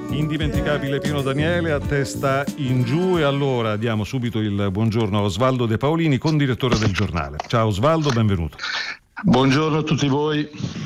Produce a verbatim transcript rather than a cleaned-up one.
Indimenticabile Pino Daniele, a testa in giù. E allora diamo subito il buongiorno a Osvaldo De Paolini, condirettore del Giornale. Ciao Osvaldo, benvenuto. Buongiorno a tutti voi.